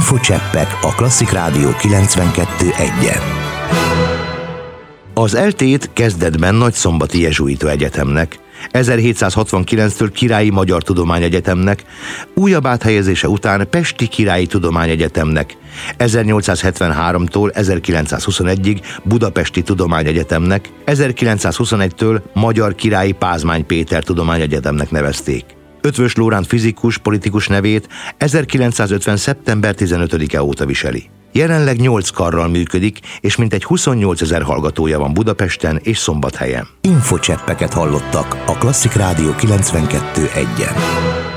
Infocseppek a Klasszik Rádió 92.1-en. Az ELTE-t kezdetben Nagyszombati Jezsuita Egyetemnek, 1769-től Királyi Magyar Tudományegyetemnek, újabb áthelyezése után Pesti Királyi Tudományegyetemnek, 1873-tól 1921-ig Budapesti Tudományegyetemnek, 1921-től Magyar Királyi Pázmány Péter Tudományegyetemnek nevezték. Eötvös Loránd fizikus, politikus nevét 1950. szeptember 15-e óta viseli. Jelenleg 8 karral működik, és mintegy 28 000 hallgatója van Budapesten és Szombathelyen. Infocseppeket hallottak a Klasszik Rádió 92.1-en.